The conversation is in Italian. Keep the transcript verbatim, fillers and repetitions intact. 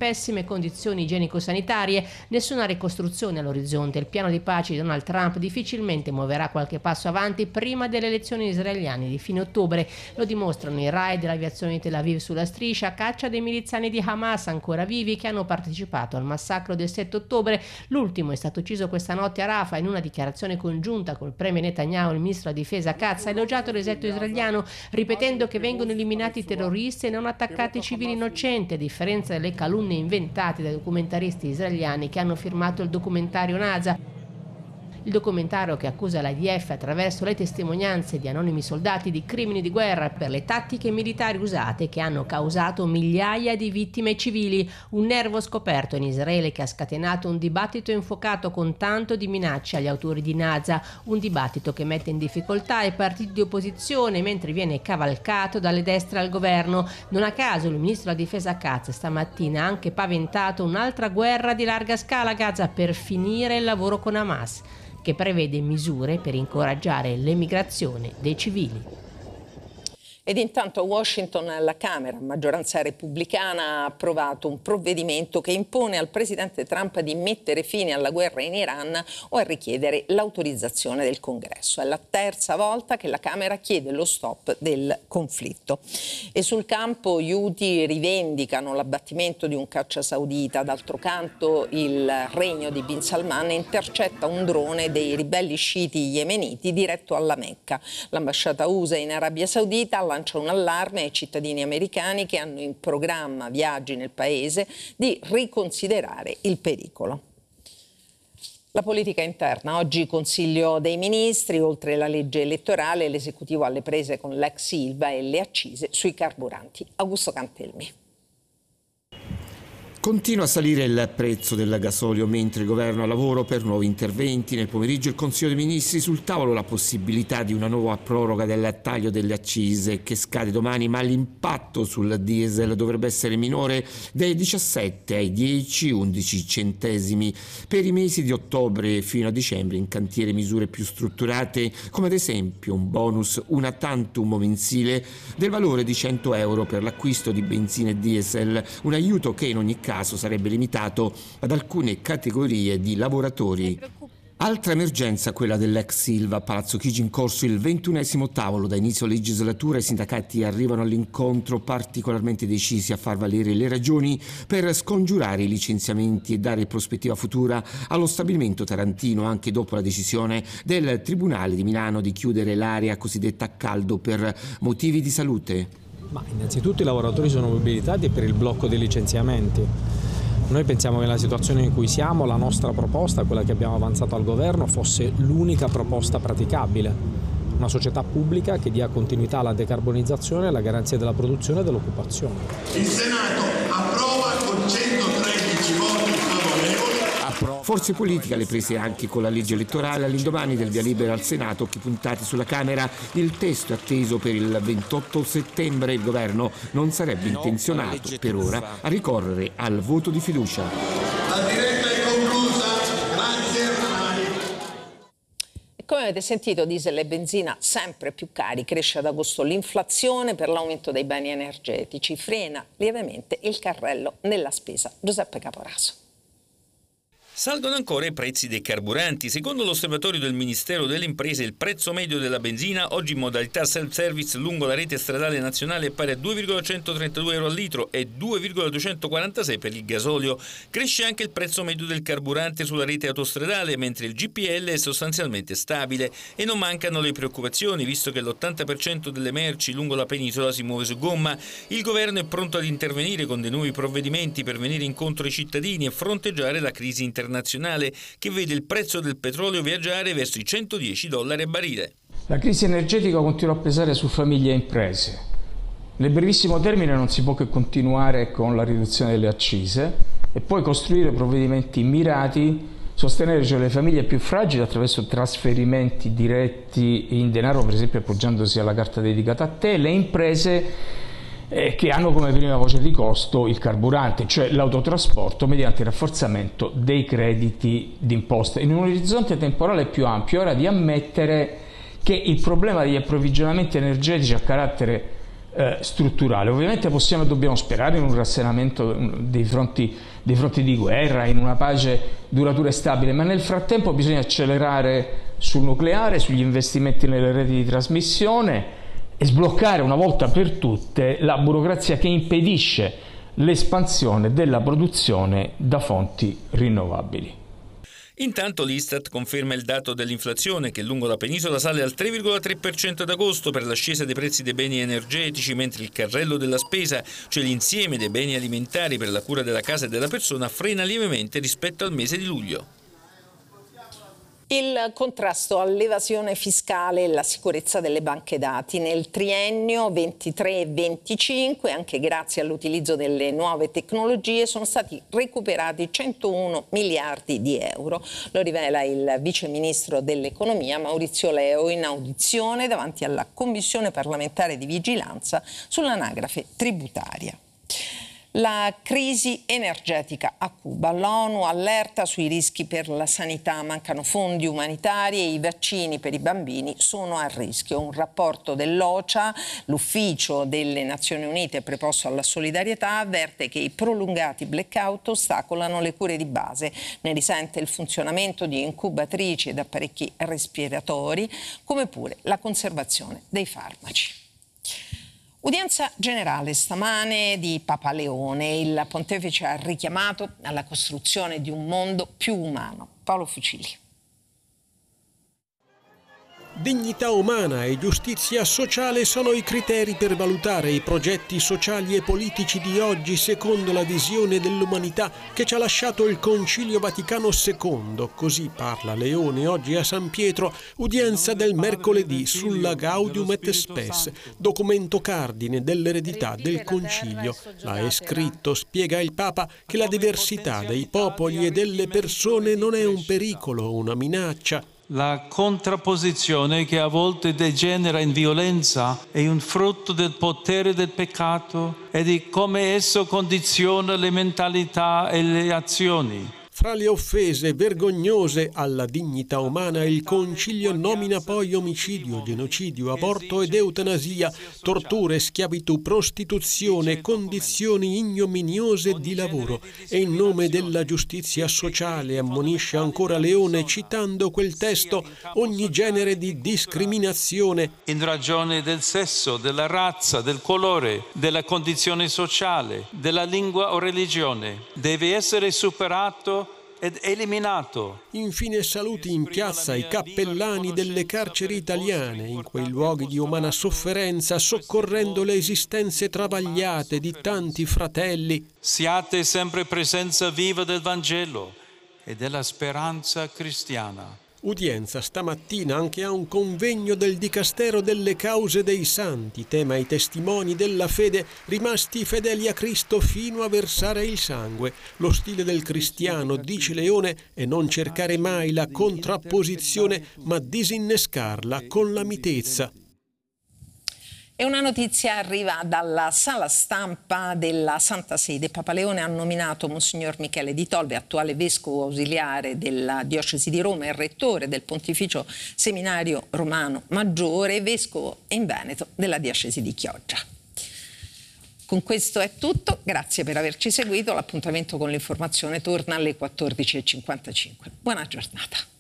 pessime condizioni igienico-sanitarie, nessuna ricostruzione all'orizzonte. Il piano di pace di Donald Trump difficilmente muoverà qualche passo avanti prima delle elezioni israeliane di fine ottobre. Lo dimostrano i raid dell'aviazione di Tel Aviv sulla striscia, caccia dei miliziani di Hamas ancora vivi che hanno partecipato al massacro del sette ottobre. L'ultimo è stato ucciso questa notte a Rafah. In una dichiarazione congiunta col premier Netanyahu, il ministro della difesa Katz ha elogiato l'esercito israeliano, ripetendo che vengono eliminati i terroristi e non attaccati civili innocenti, a differenza delle calunnie inventate dai documentaristi israeliani che hanno firmato il documentario NASA. Il documentario che accusa l'I D F attraverso le testimonianze di anonimi soldati di crimini di guerra per le tattiche militari usate che hanno causato migliaia di vittime civili. Un nervo scoperto in Israele che ha scatenato un dibattito infuocato con tanto di minacce agli autori di NASA, un dibattito che mette in difficoltà i partiti di opposizione mentre viene cavalcato dalle destre al governo. Non a caso il ministro della difesa Katz stamattina ha anche paventato un'altra guerra di larga scala a Gaza per finire il lavoro con Hamas, che prevede misure per incoraggiare l'emigrazione dei civili. Ed intanto a Washington la Camera, a maggioranza repubblicana, ha approvato un provvedimento che impone al presidente Trump di mettere fine alla guerra in Iran o a richiedere l'autorizzazione del Congresso. È la terza volta che la Camera chiede lo stop del conflitto. E sul campo gli Houthi rivendicano l'abbattimento di un caccia saudita. D'altro canto il regno di Bin Salman intercetta un drone dei ribelli sciiti yemeniti diretto alla Mecca. L'ambasciata U S A in Arabia Saudita lancia un allarme ai cittadini americani che hanno in programma viaggi nel paese di riconsiderare il pericolo. La politica interna. Oggi Consiglio dei Ministri, oltre la legge elettorale, l'esecutivo alle prese con l'ex Ilva e le accise sui carburanti. Augusto Cantelmi. Continua a salire il prezzo del gasolio mentre il governo ha lavoro per nuovi interventi. Nel pomeriggio il Consiglio dei Ministri, sul tavolo la possibilità di una nuova proroga del taglio delle accise che scade domani, ma l'impatto sul diesel dovrebbe essere minore dai diciassette ai dieci undici centesimi. Per i mesi di ottobre fino a dicembre in cantiere misure più strutturate, come ad esempio un bonus una tantum mensile del valore di cento euro per l'acquisto di benzina e diesel, un aiuto che in ogni caso sarebbe limitato ad alcune categorie di lavoratori. Altra emergenza, quella dell'ex Ilva. A Palazzo Chigi in corso il ventunesimo tavolo. Da inizio legislatura i sindacati arrivano all'incontro particolarmente decisi a far valere le ragioni per scongiurare i licenziamenti e dare prospettiva futura allo stabilimento tarantino, anche dopo la decisione del Tribunale di Milano di chiudere l'area cosiddetta a caldo per motivi di salute. Ma innanzitutto i lavoratori sono mobilitati per il blocco dei licenziamenti. Noi pensiamo che nella situazione in cui siamo la nostra proposta, quella che abbiamo avanzato al governo, fosse l'unica proposta praticabile. Una società pubblica che dia continuità alla decarbonizzazione e alla garanzia della produzione e dell'occupazione. Il Senato approva con centotredici voti favorevoli. Forze politiche alle prese anche con la legge elettorale. All'indomani del via libera al Senato, occhi puntati sulla Camera. Il testo è atteso per il ventotto settembre. Il governo non sarebbe intenzionato per ora a ricorrere al voto di fiducia. La diretta è conclusa. Grazie. Come avete sentito, diesel e benzina sempre più cari. Cresce ad agosto l'inflazione per l'aumento dei beni energetici. Frena lievemente il carrello nella spesa. Giuseppe Caporaso. Salgono ancora i prezzi dei carburanti. Secondo l'osservatorio del Ministero delle Imprese, il prezzo medio della benzina, oggi in modalità self-service lungo la rete stradale nazionale, è pari a due virgola centotrentadue euro al litro e due virgola duecentoquarantasei per il gasolio. Cresce anche il prezzo medio del carburante sulla rete autostradale, mentre il G P L è sostanzialmente stabile. E non mancano le preoccupazioni, visto che l'ottanta per cento delle merci lungo la penisola si muove su gomma. Il governo è pronto ad intervenire con dei nuovi provvedimenti per venire incontro ai cittadini e fronteggiare la crisi internazionale internazionale che vede il prezzo del petrolio viaggiare verso i centodieci dollari a barile. La crisi energetica continua a pesare su famiglie e imprese. Nel brevissimo termine non si può che continuare con la riduzione delle accise e poi costruire provvedimenti mirati, sostenere cioè le famiglie più fragili attraverso trasferimenti diretti in denaro, per esempio appoggiandosi alla carta dedicata a te, le imprese Eh, che hanno come prima voce di costo il carburante, cioè l'autotrasporto, mediante il rafforzamento dei crediti d'imposta. In un orizzonte temporale più ampio è ora di ammettere che il problema degli approvvigionamenti energetici a carattere eh, strutturale. Ovviamente possiamo e dobbiamo sperare in un rasserenamento dei fronti, dei fronti di guerra, in una pace duratura e stabile, ma nel frattempo bisogna accelerare sul nucleare, sugli investimenti nelle reti di trasmissione e sbloccare una volta per tutte la burocrazia che impedisce l'espansione della produzione da fonti rinnovabili. Intanto l'Istat conferma il dato dell'inflazione che lungo la penisola sale al tre virgola tre per cento ad agosto per l'ascesa dei prezzi dei beni energetici, mentre il carrello della spesa, cioè l'insieme dei beni alimentari per la cura della casa e della persona, frena lievemente rispetto al mese di luglio. Il contrasto all'evasione fiscale e la sicurezza delle banche dati nel triennio ventitré venticinque, anche grazie all'utilizzo delle nuove tecnologie, sono stati recuperati centouno miliardi di euro. Lo rivela il vice ministro dell'economia Maurizio Leo in audizione davanti alla Commissione parlamentare di vigilanza sull'anagrafe tributaria. La crisi energetica a Cuba. L'ONU allerta sui rischi per la sanità, mancano fondi umanitari e i vaccini per i bambini sono a rischio. Un rapporto dell'O C A, l'ufficio delle Nazioni Unite preposto alla solidarietà, avverte che i prolungati blackout ostacolano le cure di base. Ne risente il funzionamento di incubatrici ed apparecchi respiratori, come pure la conservazione dei farmaci. Udienza generale stamane di Papa Leone. Il pontefice ha richiamato alla costruzione di un mondo più umano. Paolo Fucili. Dignità umana e giustizia sociale sono i criteri per valutare i progetti sociali e politici di oggi secondo la visione dell'umanità che ci ha lasciato il Concilio Vaticano secondo. Così parla Leone oggi a San Pietro, udienza del mercoledì sulla Gaudium et Spes, documento cardine dell'eredità del Concilio. Ma è scritto, spiega il Papa, che la diversità dei popoli e delle persone non è un pericolo, una minaccia. La contrapposizione che a volte degenera in violenza è un frutto del potere del peccato e di come esso condiziona le mentalità e le azioni. Fra le offese vergognose alla dignità umana il Concilio nomina poi omicidio, genocidio, aborto ed eutanasia, torture, schiavitù, prostituzione, condizioni ignominiose di lavoro. E in nome della giustizia sociale ammonisce ancora Leone citando quel testo ogni genere di discriminazione. In ragione del sesso, della razza, del colore, della condizione sociale, della lingua o religione, deve essere superato ed eliminato. Infine saluti in piazza i cappellani delle carceri italiane, in quei luoghi di umana sofferenza, soccorrendo le esistenze travagliate di tanti fratelli. Siate sempre presenza viva del Vangelo e della speranza cristiana. Udienza stamattina anche a un convegno del Dicastero delle Cause dei Santi, tema i testimoni della fede rimasti fedeli a Cristo fino a versare il sangue. Lo stile del cristiano, dice Leone, è non cercare mai la contrapposizione, ma disinnescarla con la mitezza. E una notizia arriva dalla sala stampa della Santa Sede. Papa Leone ha nominato Monsignor Michele Di Tolve, attuale vescovo ausiliare della diocesi di Roma e rettore del Pontificio Seminario Romano Maggiore, vescovo in Veneto della diocesi di Chioggia. Con questo è tutto, grazie per averci seguito. L'appuntamento con l'informazione torna alle quattordici e cinquantacinque. Buona giornata.